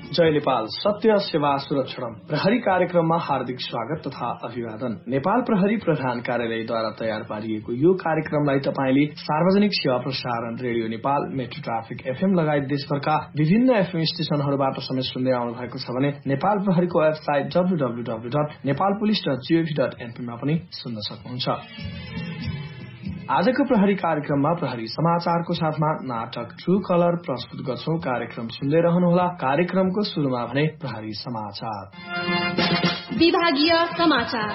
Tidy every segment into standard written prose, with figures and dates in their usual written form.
जय नेपाल सत्य सेवा सुरक्षण प्रहरी कार्यक्रममा हार्दिक स्वागत तथा अभिवादन। नेपाल प्रहरी प्रधान कार्यालयद्वारा तयार पारिएको यो कार्यक्रमलाई तपाईले सार्वजनिक सेवा प्रसारण radio Nepal, metro traffic FM लगायत देशभरका विभिन्न एफएम स्टेशनहरूबाट समेत सुन्दै आउनु भएको छ भने नेपाल प्रहरीको वेबसाइट www.nepalpolice.gov.np मा पनि सुन्न सक्नुहुन्छ। आजको प्रहरी कार्यक्रममा प्रहरी समाचारको साथमा नाटक ट्रू कलर प्रस्तुत गर्छौं। कार्यक्रम सुन्दै रहनुहोला। कार्यक्रमको सुरुमा भने प्रहरी समाचार। विभागीय समाचार।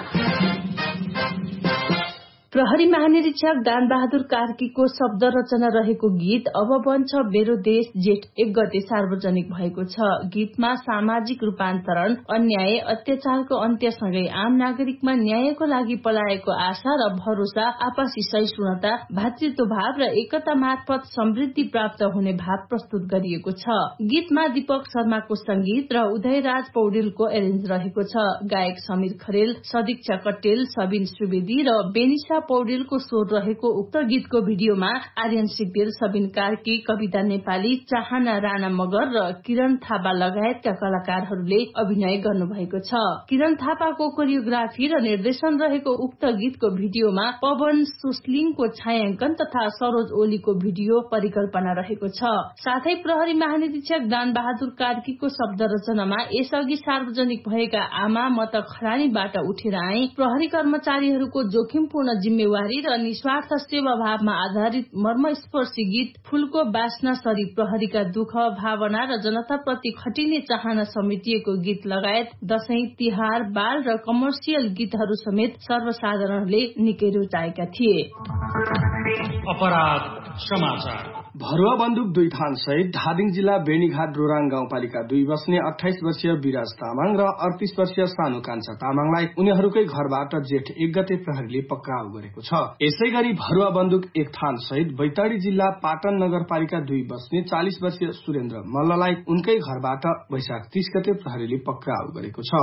प्रहरी महानिरीक्षक दानबहादुर कार्कीको शब्द रचना रहेको गीत अब बन्छ मेरो देश जेठ 1 गते सार्वजनिक भएको छ। गीतमा सामाजिक रूपान्तरण, अन्याय, अत्याचारको अन्त्यसँगै आम नागरिकमा न्यायको लागि पलाएको आशा र भरोसा, आपसी सहिष्णुता, भातृत्वभाव र एकता मार्फत समृद्धि प्राप्त हुने भाव प्रस्तुत गरिएको छ। गीतमा दीपक शर्माको संगीत र उदयराज पौडेलको एरेन्ज रहेको छ। गायक समीर खरेल, सदीक्षा कट्टेल, सबिन सुवेदी र बेनिसा पौडेलको स्वर रहेको उक्त गीतको भिडियोमा आर्यन सिग्देल, सबिन कार्की, कविता नेपाली, चाहना राणा मगर र किरण थापा लगायतका कलाकारहरूले अभिनय गर्नुभएको छ। किरण थापाको कोरियोग्राफी र निर्देशन रहेको उक्त गीतको भिडियोमा पवन सुस्लिङको छायांकन तथा सरोज ओलीको भिडियो परिकल्पना रहेको छ। साथै प्रहरी महानिरीक्षक दानबहादुर कार्कीको शब्द रचनामा यसअघि सार्वजनिक भएका आमा म त खरानीबाट उठेर आए, प्रहरी कर्मचारीहरूको जोखिमपूर्ण जिम्मेवारी र निस्वार्थ सेवाभावमा आधारित मर्मस्पर्शी गीत फूलको बास्ना सरी प्रहरीका दुःख भावना र जनताप्रति खटिने चाहना समेटिएको गीत लगायत दशैं, तिहार, बाल र कमर्सियल गीतहरू समेत सर्वसाधारणले निकै रुचाएका थिए। अपराध समाचार। भरुवा बन्दुक 2 थान सहित धादिङ जिल्ला बेनीघाट रोराङ गाउँपालिका 2 बस्ने 28 वर्षीय विराज तामाङ र 38 वर्षीय सानो कान्छा तामाङलाई उनीहरूकै घरबाट जेठ 1 गते प्रहरीले पक्राउ गरेको छ। यसै गरी भरुवा बन्दुक 1 थान सहित बैतडी जिल्ला पाटन नगरपालिका 2 बस्ने 40 वर्षीय सुरेन्द्र मल्ललाई उनकै घरबाट वैशाख 30 गते प्रहरीले पक्राउ गरेको छ।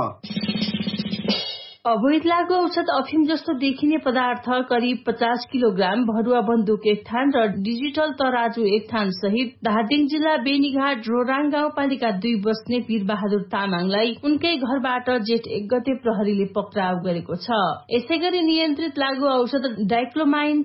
अवैध लागू औषध अफिम जस्तो देखिने पदार्थ करिब 50 किलोग्राम, भरुवा बन्दुक 1 थान र डिजिटल तराजु 1 थान सहित धादिङ जिल्ला बेनीघाट रोराङ गाउँपालिका 2 बस्ने वीरबहादुर तामाङलाई उनकै घरबाट जेठ 1 गते प्रहरीले पक्राउ गरेको छ। यसैगरी नियन्त्रित लागू औषध डाइक्लोमाइन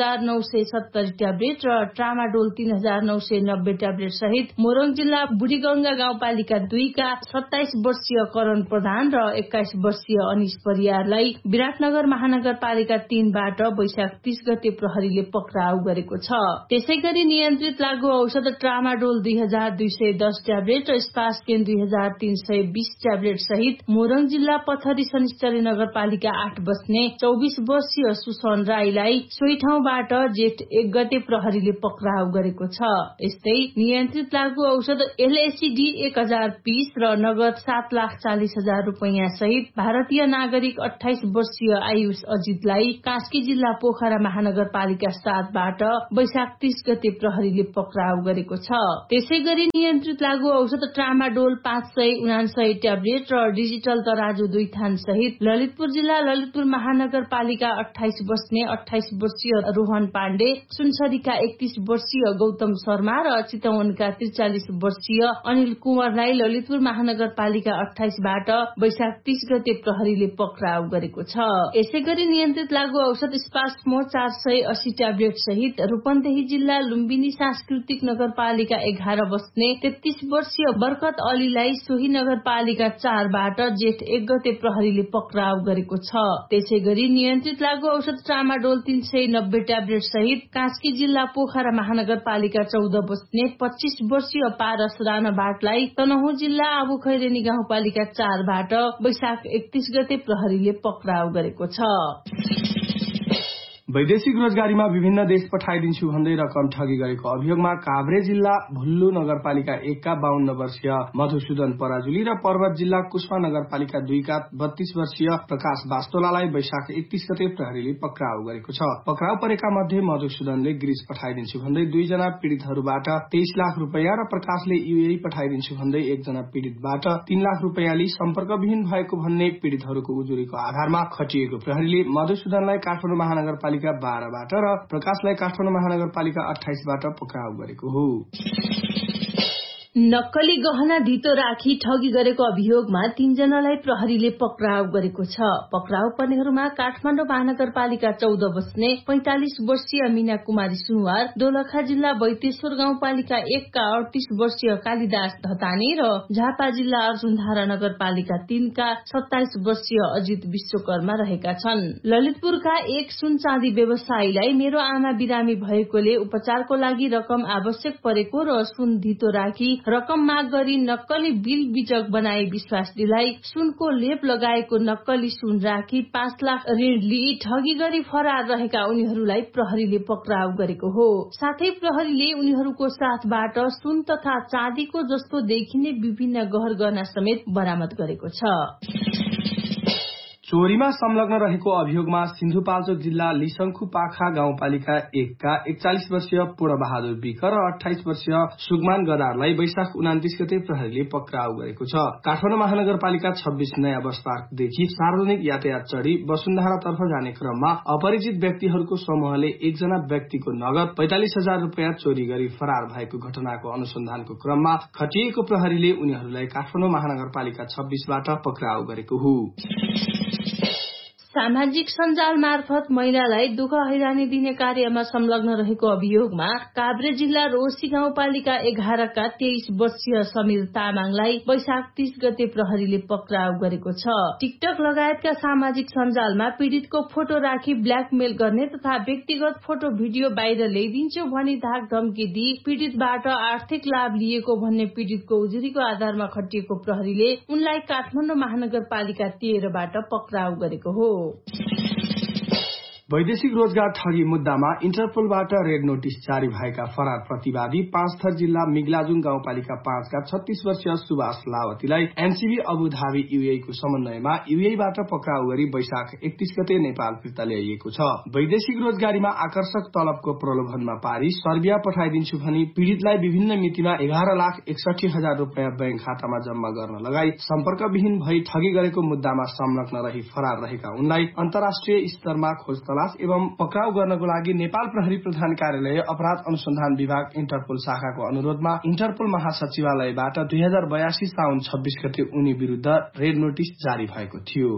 3970 ट्याब्लेट र ट्रामाडोल 3990 ट्याब्लेट सहित मोरङ जिल्ला बुढीगंगा गाउँपालिका 2 का 27 वर्षीय करण प्रधान र 21 वर्षीय अनिश परियारलाई विराटनगर महानगरपालिका 3 बाट वैशाख 30 गते प्रहरीले पक्राउ गरेको छ। त्यसैगरी नियन्त्रित लागू औषध ट्रामाडोल 2210 ट्याब्लेट र स्पासपेन 2320 ट्याब्लेट सहित मोरङ जिल्ला पथरी शनिश्चरी नगरपालिका 8 बस्ने 24 वर्षीय सुसन राईलाई सोही ठाउँबाट जेठ 1 गते प्रहरीले पक्राउ गरेको छ। यस्तै नियन्त्रित लागू औषध एलएसीडी 1000 पीस र नगद 7,40,000 रुपैयाँ सहित भारतीय नागरिक 28 वर्षीय आयुष अजितलाई कास्की जिल्ला पोखरा महानगरपालिका 7 बाट वैशाख 30 गते प्रहरीले पक्राउ गरेको छ। त्यसैगरी नियन्त्रित लागू औषध ट्रामाडोल 579 ट्याब्लेट र डिजिटल तराजु 2 थान सहित ललितपुर जिल्ला ललितपुर महानगरपालिका 28 बस्ने 28 वर्षीय रोहन पाण्डे, सुनसरीका 31 वर्षीय गौतम शर्मा र चितवनका 43 वर्षीय अनिल कुँवरलाई ललितपुर महानगरपालिका 28 बाट वैशाख 30 गते प्रहरीले पक्राउ गरेको छ। यसैगरी नियन्त्रित लागू औषध स्पासमो 480 ट्याब्लेट सहित रूपन्देही जिल्ला लुम्बिनी सांस्कृतिक नगरपालिका 11 बस्ने 33 वर्षीय बरकत अलीलाई सोही नगरपालिका 4 बाट जेठ 1 गते प्रहरीले पक्राउ गरेको छ। त्यसैगरी नियन्त्रित लागू औषध ट्रामाडोल 390 ट्याब्लेट सहित कास्की जिल्ला पोखरा महानगरपालिका 14 बस्ने 25 वर्षीय पारस राणाबाटलाई तनहुँ जिल्ला आबुखैरेनी गाउँपालिका 4 बाट वैशाख 31 गते प्रहरीले पक्राउ गरेको छ। वैदेशिक रोजगारीमा विभिन्न देश पठाइदिन्छु भन्दै रकम ठगी गरेको अभियोगमा काभ्रे जिल्ला भुल्लु नगरपालिका 1 का 52 वर्षीय मधुसूदन पराजुली र पर्वत जिल्ला कुस्मा नगरपालिका 2 का 32 वर्षीय प्रकाश वास्तोलालाई वैशाख 31 गते प्रहरीले पक्राउ गरेको छ। पक्राउ परेका मध्ये मधुसूदनले ग्रीस पठाइदिन्छु भन्दै 2 जना पीड़ितहरूबाट 23 लाख रुपैयाँ र प्रकाशले यूएई पठाइदिन्छु भन्दै 1 जना पीड़ितबाट 3 लाख रुपैयाँ लिई सम्पर्कविहीन भएको भन्ने पीड़ितहरूको उजुरीको आधारमा खटिएको प्रहरीले मधुसूदनलाई काठमाडौँ महानगरपालिका 12 बाट र प्रकाशलाई काठमाडौँ महानगरपालिका 28 बाट पक्राउ गरेको हो। नक्कली गहना धितो राखी ठगी गरेको अभियोगमा 3 जनालाई प्रहरीले पक्राउ गरेको छ। पक्राउ पर्नेहरूमा काठमाडौँ महानगरपालिका 14 बस्ने 45 वर्षीय मीना कुमारी सुनवार, दोलखा जिल्ला बैतेश्वर गाउँपालिका 1 का 38 वर्षीय कालिदास धतानी र झापा जिल्ला अर्जुनधारा नगरपालिका 3 का 27 वर्षीय अजित विश्वकर्मा रहेका छन्। ललितपुरका एक सुन चाँदी व्यवसायीलाई मेरो आमा बिरामी भएकोले उपचारको लागि रकम आवश्यक परेको र सुन धितो राखी रकम माग गरी नक्कली बिल बिजक बनाई विश्वास दिलाई सुनको लेप लगाएको नक्कली सुन राखी 5 लाख ऋण लिई ठगी गरी फरार रहेका उनीहरूलाई प्रहरीले पक्राउ गरेको हो। साथै प्रहरीले उनीहरूको साथबाट सुन तथा चाँदीको जस्तो देखिने विभिन्न गहरगहना समेत बरामद गरेको छ। चोरीमा संलग्न रहेको अभियोगमा सिन्धुपाल्चोक जिल्ला लिसंखु पाखा गाउँपालिका 1 का 41 वर्षीय पूर्णबहादुर विक र 28 वर्षीय सुगमान गदारलाई वैशाख 29 गते प्रहरीले पक्राउ गरेको छ। काठमाडौँ महानगरपालिका 26 नयाँ बस पार्कदेखि सार्वजनिक यातायात चढ़ी वसुन्धरातर्फ जाने क्रममा अपरिचित व्यक्तिहरूको समूहले एकजना व्यक्तिको नगद 45,000 रुपियाँ चोरी गरी फरार भएको घटनाको अनुसन्धानको क्रममा खटिएको प्रहरीले उनीहरूलाई काठमाडौँ महानगरपालिका 26 बाट पक्राउ गरेको हो। सामाजिक सञ्जाल मार्फत महिलालाई दुःख हैरानी दिने कार्यमा संलग्न रहेको अभियोगमा काभ्रे जिल्ला रोसी गाउँपालिका 11 का 23 वर्षीय समीर तामाङलाई वैशाख 30 गते प्रहरीले पक्राउ गरेको छ। टिकटक लगायतका सामाजिक सञ्जालमा पीड़ितको फोटो राखी ब्ल्याकमेल गर्ने तथा व्यक्तिगत फोटो भिडियो बाहिर ल्याइदिन्छु भनी धाक धम्की दिई पीड़ितबाट आर्थिक लाभ लिएको भन्ने पीड़ितको उजुरीको आधारमा खटिएको प्रहरीले उनलाई काठमाडौँ महानगरपालिका 13 बाट पक्राउ गरेको हो। वैदेशिक रोजगार ठगी मुद्दामा इन्टरपोलबाट रेड नोटिस जारी भएका फरार प्रतिवादी पाँचथर जिल्ला मिगलाजुङ गाउँपालिका 5 का 36 वर्षीय सुभाष लावतीलाई एनसीबी अबुधाबी यूएई को समन्वयमा यूएईबाट पक्राउ गरी वैशाख 31 गते नेपाल फिर्ता ल्याइएको छ। वैदेशिक रोजगारीमा आकर्षक तलबको प्रलोभनमा पारी सर्बिया पठाइदिन्छु भनी पीड़ितलाई विभिन्न मितिमा 11,61,000 रुपियाँ बैंक खातामा जम्मा गर्न लगाई सम्पर्कविहीन भई ठगी गरेको मुद्दामा संलग्न रही फरार रहेका उनलाई अन्तर्राष्ट्रिय स्तरमा खोज एवं पक्राउ गर्नको लागि नेपाल प्रहरी प्रधान कार्यालय अपराध अनुसन्धान विभाग इन्टरपोल शाखाको अनुरोधमा इन्टरपोल महासचिवालयबाट 2082 साउन 26 गते उनी विरूद्ध रेड नोटिस जारी भएको थियो।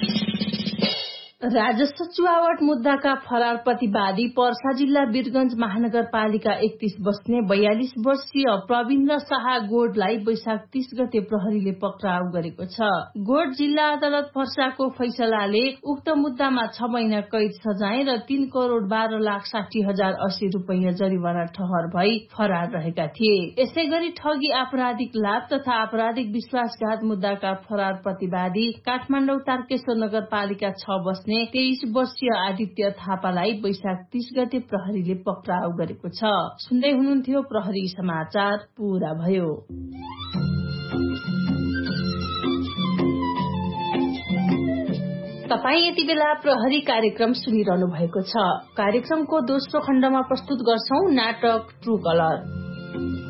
राजस्व चुहावट मुद्दाका फरार प्रतिवादी पर्सा जिल्ला वीरगंज महानगरपालिका 31 बस्ने 42 वर्षीय प्रवीन्द्र शाह गोडलाई वैशाख 30 गते प्रहरीले पक्राउ गरेको छ। गोड जिल्ला अदालत पर्साको फैसलाले उक्त मुद्दामा 6 महिना कैद सजाय र 3 करोड़ 12,60,080 रुपियाँ जरिवाना ठहर भई फरार रहेका थिए। यसै गरी ठगी आपराधिक लाभ तथा आपराधिक विश्वासघात मुद्दाका फरार प्रतिवादी काठमाडौँ तारकेश्वर नगरपालिका 6 बस्ने 23 वर्षीय आदित्य थापालाई वैशाख 30 गते प्रहरीले पक्राउ गरेको छ। सुन्दै हुनुहुन्थ्यो प्रहरी समाचार पूरा भयो। तपाई यति बेला प्रहरी कार्यक्रम सुनिरहनु भएको छ। कार्यक्रमको दोस्रो खण्डमा प्रस्तुत गर्छौं नाटक ट्रू कलर।